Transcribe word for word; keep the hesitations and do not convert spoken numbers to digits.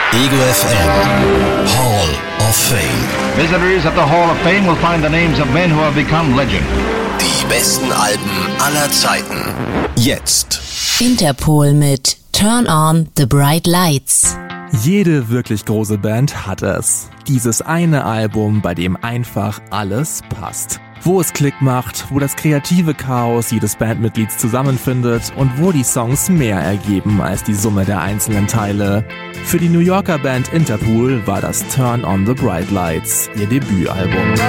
Ego F M Hall of Fame. Visitors at the Hall of Fame will find the names of men who have become legend. Die besten Alben aller Zeiten. Jetzt. Interpol mit Turn on the Bright Lights. Jede wirklich große Band hat es. Dieses eine Album, bei dem einfach alles passt. Wo es Klick macht, wo das kreative Chaos jedes Bandmitglieds zusammenfindet und wo die Songs mehr ergeben als die Summe der einzelnen Teile. Für die New Yorker Band Interpol war das Turn on the Bright Lights ihr Debütalbum.